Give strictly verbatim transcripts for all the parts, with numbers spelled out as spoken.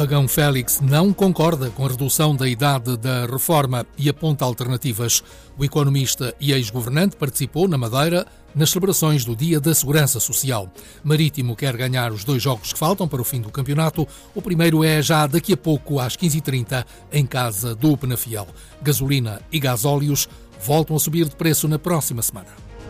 Bagão Félix não concorda com a redução da idade da reforma e aponta alternativas. O economista e ex-governante participou na Madeira nas celebrações do Dia da Segurança Social. Marítimo quer ganhar os dois jogos que faltam para o fim do campeonato. O primeiro é já daqui a pouco, às quinze e trinta, em casa do Penafiel. Gasolina e gasóleos voltam a subir de preço na próxima semana.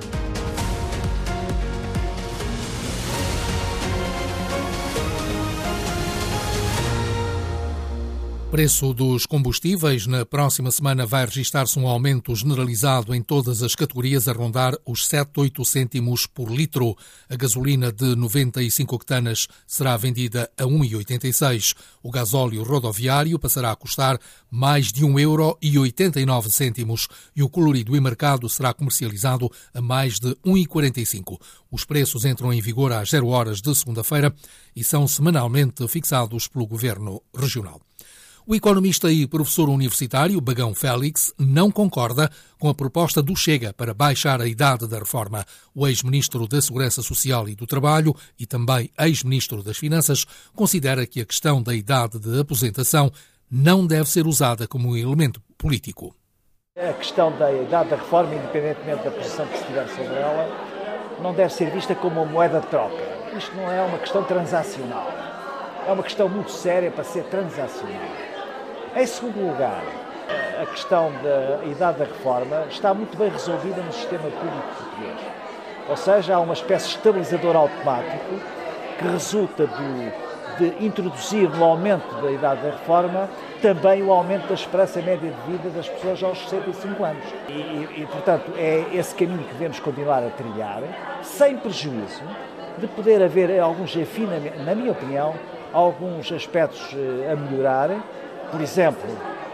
O preço dos combustíveis na próxima semana vai registrar-se um aumento generalizado em todas as categorias, a rondar os sete, oito cêntimos por litro. A gasolina de noventa e cinco octanas será vendida a um vírgula oitenta e seis. O gasóleo rodoviário passará a custar mais de um euro e oitenta e nove cêntimos e o colorido e marcado será comercializado a mais de um vírgula quarenta e cinco. Os preços entram em vigor às zero horas de segunda-feira e são semanalmente fixados pelo Governo Regional. O economista e professor universitário Bagão Félix não concorda com a proposta do Chega para baixar a idade da reforma. O ex-ministro da Segurança Social e do Trabalho e também ex-ministro das Finanças considera que a questão da idade de aposentação não deve ser usada como um elemento político. A questão da idade da reforma, independentemente da posição que se tiver sobre ela, não deve ser vista como uma moeda de troca. Isto não é uma questão transacional. É uma questão muito séria para ser transacional. Em segundo lugar, a questão da idade da reforma está muito bem resolvida no sistema público português. Ou seja, há uma espécie de estabilizador automático que resulta do, de introduzir no aumento da idade da reforma também o aumento da esperança média de vida das pessoas aos sessenta e cinco anos. E, e, e, portanto, é esse caminho que devemos continuar a trilhar, sem prejuízo de poder haver alguns afinamentos, na minha opinião, alguns aspectos a melhorar. Por exemplo,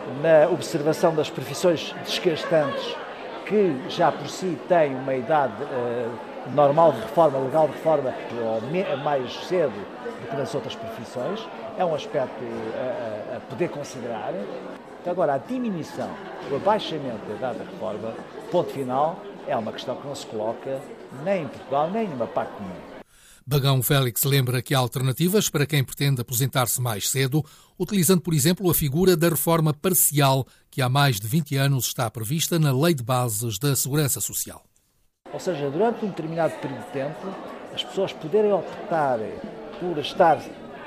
na observação das profissões desgastantes, que já por si têm uma idade uh, normal de reforma, legal de reforma, ou mais cedo do que nas outras profissões, é um aspecto uh, a poder considerar. Agora, a diminuição, o abaixamento da idade da reforma, ponto final, é uma questão que não se coloca nem em Portugal, nem em nenhuma parte do mundo. Bagão Félix lembra que há alternativas para quem pretende aposentar-se mais cedo, utilizando, por exemplo, a figura da reforma parcial que há mais de vinte anos está prevista na Lei de Bases da Segurança Social. Ou seja, durante um determinado período de tempo, as pessoas poderem optar por estar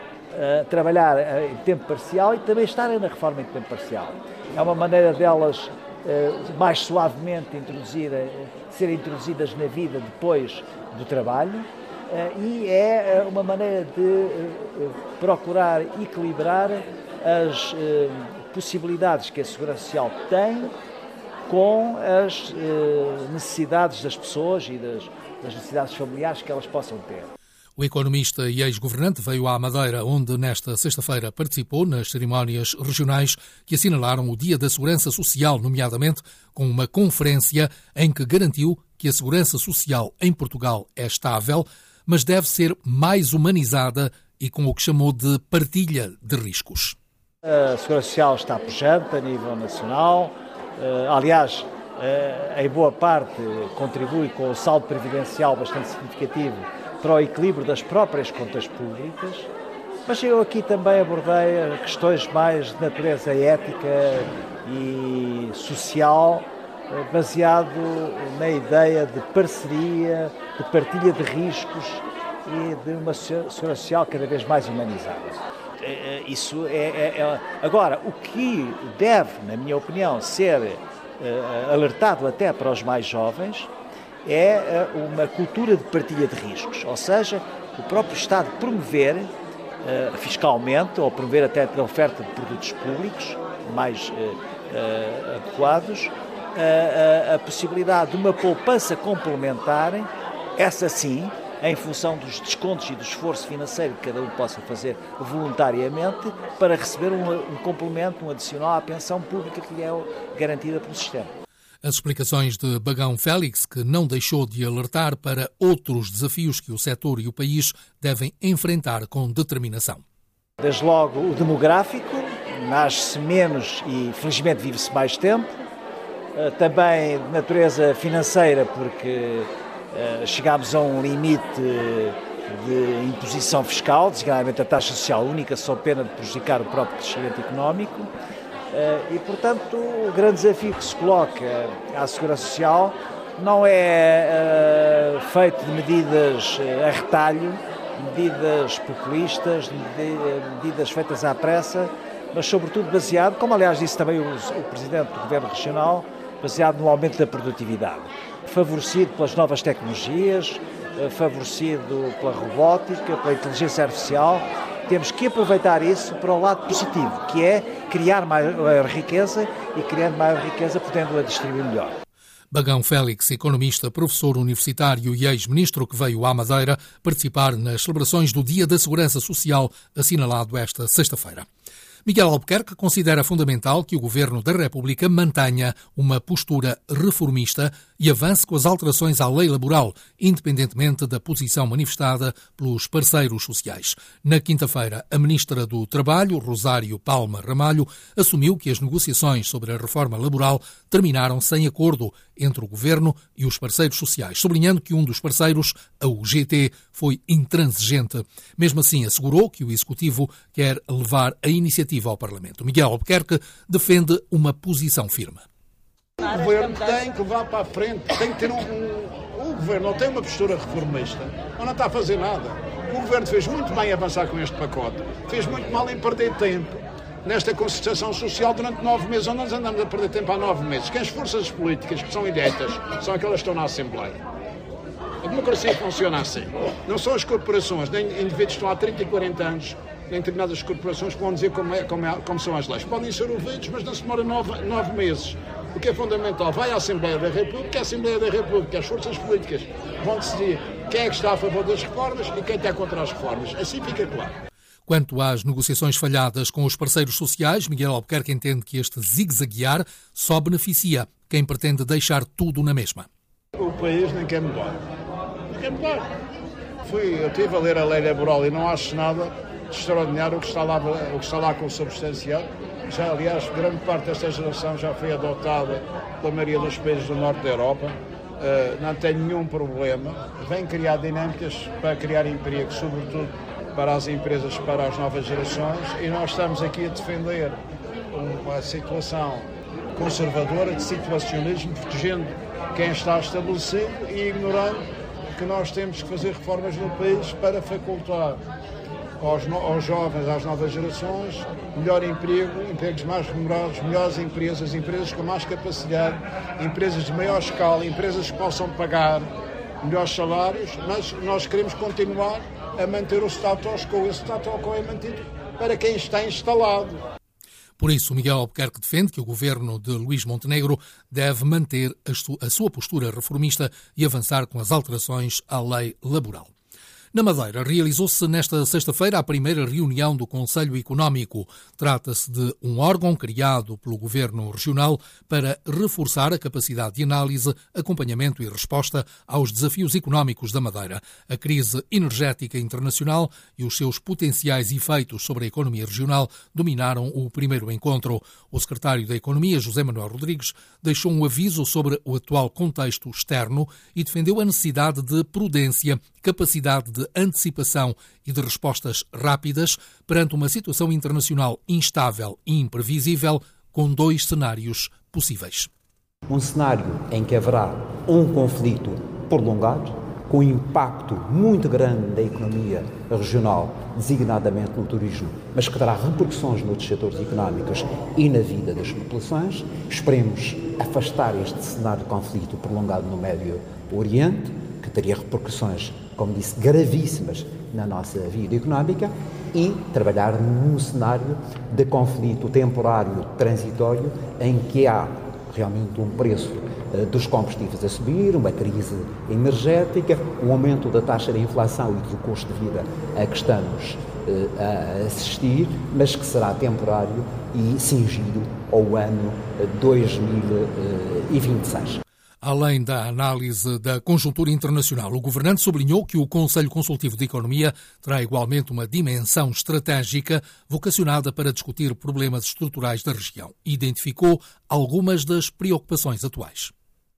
a trabalhar em tempo parcial e também estarem na reforma em tempo parcial. É uma maneira delas mais suavemente introduzir, serem introduzidas na vida depois do trabalho. Uh, e é uma maneira de uh, procurar equilibrar as uh, possibilidades que a Segurança Social tem com as uh, necessidades das pessoas e das, das necessidades familiares que elas possam ter. O economista e ex-governante veio à Madeira, onde nesta sexta-feira participou nas cerimónias regionais que assinalaram o Dia da Segurança Social, nomeadamente com uma conferência em que garantiu que a segurança social em Portugal é estável, mas deve ser mais humanizada e com o que chamou de partilha de riscos. A Segurança Social está pujante a nível nacional, aliás, em boa parte contribui com o saldo previdencial bastante significativo para o equilíbrio das próprias contas públicas, mas eu aqui também abordei questões mais de natureza ética e social, baseado na ideia de parceria, de partilha de riscos e de uma segurança social cada vez mais humanizada. Isso é, é, é... Agora, o que deve, na minha opinião, ser uh, alertado até para os mais jovens é uh, uma cultura de partilha de riscos, ou seja, o próprio Estado promover uh, fiscalmente ou promover até a oferta de produtos públicos mais uh, uh, adequados, A, a, a possibilidade de uma poupança complementar, essa sim, em função dos descontos e do esforço financeiro que cada um possa fazer voluntariamente para receber um, um complemento, um adicional à pensão pública que lhe é garantida pelo sistema. As explicações de Bagão Félix, que não deixou de alertar para outros desafios que o setor e o país devem enfrentar com determinação. Desde logo o demográfico, nasce-se menos e felizmente vive-se mais tempo. Também de natureza financeira, porque uh, chegámos a um limite de imposição fiscal, designadamente a taxa social única, só pena de prejudicar o próprio crescimento económico. E, portanto, o grande desafio que se coloca à Segurança Social não é uh, feito de medidas uh, a retalho, medidas populistas, medidas feitas à pressa, mas sobretudo baseado, como aliás disse também o, o Presidente do Governo Regional, baseado no aumento da produtividade, favorecido pelas novas tecnologias, favorecido pela robótica, pela inteligência artificial. Temos que aproveitar isso para o lado positivo, que é criar maior riqueza e, criando maior riqueza, podendo-a distribuir melhor. Bagão Félix, economista, professor universitário e ex-ministro que veio à Madeira participar nas celebrações do Dia da Segurança Social, assinalado esta sexta-feira. Miguel Albuquerque considera fundamental que o Governo da República mantenha uma postura reformista e avance com as alterações à lei laboral, independentemente da posição manifestada pelos parceiros sociais. Na quinta-feira, a Ministra do Trabalho, Rosário Palma Ramalho, assumiu que as negociações sobre a reforma laboral terminaram sem acordo entre o Governo e os parceiros sociais, sublinhando que um dos parceiros, a U G T, foi intransigente. Mesmo assim, assegurou que o Executivo quer levar a iniciativa ao Parlamento. Miguel Albuquerque defende uma posição firme. O Governo tem que levar para a frente, tem que ter um... um o Governo não tem uma postura reformista, ou não está a fazer nada. O Governo fez muito bem avançar com este pacote, fez muito mal em perder tempo nesta concertação social durante nove meses, onde nós andamos a perder tempo há nove meses. Que as forças políticas que são eleitas são aquelas que estão na Assembleia. A democracia funciona assim. Não são as corporações, nem indivíduos que estão há trinta e quarenta anos, nem determinadas corporações que vão dizer como, é, como, é, como são as leis. Podem ser ouvidos, mas não se demora nove, nove meses. O que é fundamental, vai à Assembleia da República, a Assembleia da República, as forças políticas vão decidir quem é que está a favor das reformas e quem está contra as reformas. Assim fica claro. Quanto às negociações falhadas com os parceiros sociais, Miguel Albuquerque entende que este zigue-zaguear só beneficia quem pretende deixar tudo na mesma. O país nem quer mudar. Não quer mudar. Fui, eu estive a ler a lei laboral e não acho nada de extraordinário o que está lá, o que está lá consubstanciado. Já, aliás, grande parte desta geração já foi adotada pela maioria dos países do norte da Europa. Uh, não tem nenhum problema. Vem criar dinâmicas para criar emprego, sobretudo para as empresas, para as novas gerações, e nós estamos aqui a defender uma situação conservadora de situacionismo, protegendo quem está estabelecido e ignorando que nós temos que fazer reformas no país para facultar aos, no, aos jovens, às novas gerações, melhor emprego, empregos mais remunerados, melhores empresas, empresas com mais capacidade, empresas de maior escala, empresas que possam pagar melhores salários, mas nós queremos continuar a manter o status quo. Esse status quo é mantido para quem está instalado. Por isso, Miguel Albuquerque defende que o governo de Luís Montenegro deve manter a sua postura reformista e avançar com as alterações à lei laboral. Na Madeira, realizou-se nesta sexta-feira a primeira reunião do Conselho Económico. Trata-se de um órgão criado pelo Governo Regional para reforçar a capacidade de análise, acompanhamento e resposta aos desafios económicos da Madeira. A crise energética internacional e os seus potenciais efeitos sobre a economia regional dominaram o primeiro encontro. O secretário da Economia, José Manuel Rodrigues, deixou um aviso sobre o atual contexto externo e defendeu a necessidade de prudência, capacidade de antecipação e de respostas rápidas perante uma situação internacional instável e imprevisível, com dois cenários possíveis. Um cenário em que haverá um conflito prolongado, com impacto muito grande da economia regional, designadamente no turismo, mas que terá repercussões noutros setores económicos e na vida das populações. Esperemos afastar este cenário de conflito prolongado no Médio Oriente, que teria repercussões, como disse, gravíssimas na nossa vida económica, e trabalhar num cenário de conflito temporário, transitório, em que há realmente um preço uh, dos combustíveis a subir, uma crise energética, um aumento da taxa de inflação e do custo de vida a que estamos uh, a assistir, mas que será temporário e cingido ao ano uh, dois mil e vinte e seis. Além da análise da conjuntura internacional, o governante sublinhou que o Conselho Consultivo de Economia terá igualmente uma dimensão estratégica vocacionada para discutir problemas estruturais da região e identificou algumas das preocupações atuais.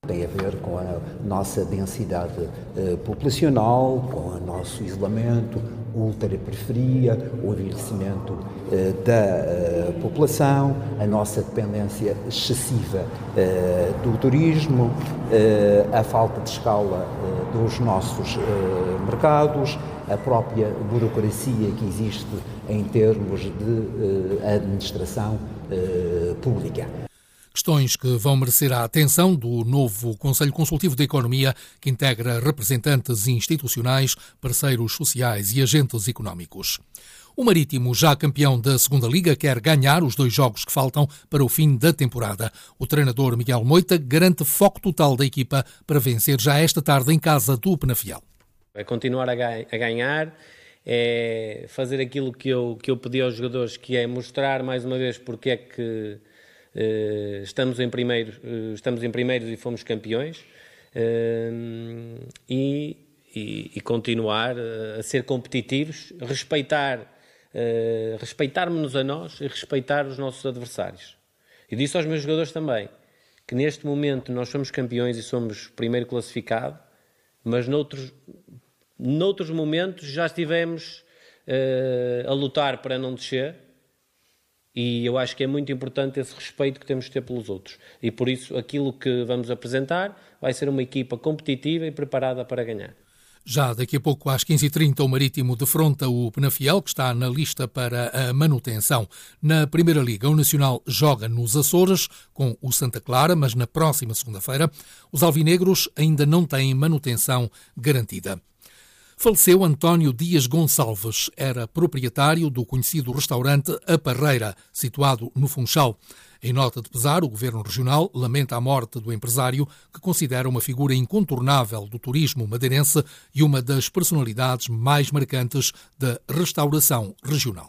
Tem a ver com a nossa densidade uh, populacional, com o nosso isolamento, ultraperiferia, o envelhecimento uh, da uh, população, a nossa dependência excessiva uh, do turismo, uh, a falta de escala uh, dos nossos uh, mercados, a própria burocracia que existe em termos de uh, administração uh, pública. Questões que vão merecer a atenção do novo Conselho Consultivo de Economia, que integra representantes institucionais, parceiros sociais e agentes económicos. O Marítimo, já campeão da Segunda Liga, quer ganhar os dois jogos que faltam para o fim da temporada. O treinador Miguel Moita garante foco total da equipa para vencer já esta tarde em casa do Penafiel. É continuar a ganhar, é fazer aquilo que eu, que eu pedi aos jogadores, que é mostrar mais uma vez porque é que Uh, estamos em primeiro, uh, estamos em primeiros e fomos campeões, uh, e, e, e continuar uh, a ser competitivos, respeitar, uh, respeitarmos-nos a nós e respeitar os nossos adversários. E disse aos meus jogadores também que neste momento nós somos campeões e somos primeiro classificado, mas noutros, noutros momentos já estivemos uh, a lutar para não descer. E eu acho que é muito importante esse respeito que temos de ter pelos outros. E por isso aquilo que vamos apresentar vai ser uma equipa competitiva e preparada para ganhar. Já daqui a pouco, às quinze e trinta, o Marítimo defronta o Penafiel, que está na lista para a manutenção. Na Primeira Liga, o Nacional joga nos Açores com o Santa Clara, mas na próxima segunda-feira os alvinegros ainda não têm manutenção garantida. Faleceu António Dias Gonçalves, era proprietário do conhecido restaurante A Parreira, situado no Funchal. Em nota de pesar, o Governo Regional lamenta a morte do empresário, que considera uma figura incontornável do turismo madeirense e uma das personalidades mais marcantes da restauração regional.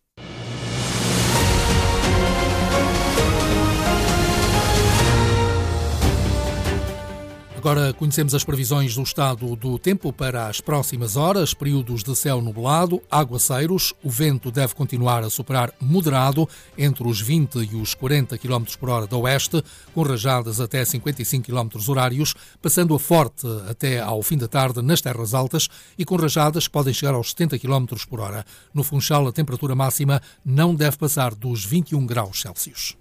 Agora conhecemos as previsões do estado do tempo para as próximas horas, períodos de céu nublado, aguaceiros, o vento deve continuar a soprar moderado entre os vinte e os quarenta quilómetros por hora da oeste, com rajadas até cinquenta e cinco quilómetros horários, passando a forte até ao fim da tarde nas terras altas e com rajadas que podem chegar aos setenta quilómetros por hora. No Funchal, a temperatura máxima não deve passar dos vinte e um graus Celsius.